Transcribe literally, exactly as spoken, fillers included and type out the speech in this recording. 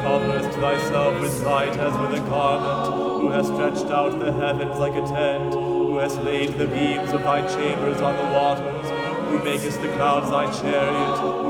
coverest thyself with light as with a garment, who hast stretched out the heavens like a tent, who hast laid the beams of thy chambers on the waters, who makest the clouds thy chariot,